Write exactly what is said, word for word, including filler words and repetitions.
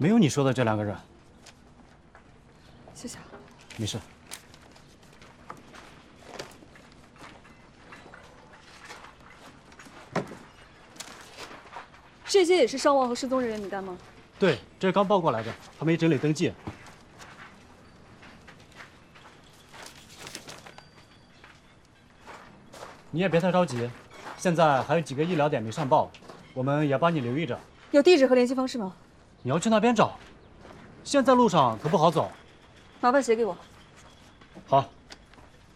没有你说的这两个人。 谢谢啊。 没事。 这些也是伤亡和失踪人员名单吗？ 对，这刚报过来的，还没整理登记。你也别太着急，现在还有几个医疗点没上报，我们也帮你留意着。 有地址和联系方式吗？ 你要去那边找，现在路上可不好走。 麻烦写给我。 好。